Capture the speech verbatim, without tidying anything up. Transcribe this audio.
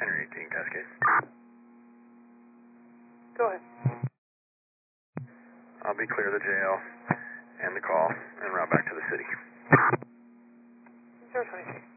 Henry eighteen, Cascade. Go ahead. I'll be clear of the jail and the call and route back to the city. zero twenty-six.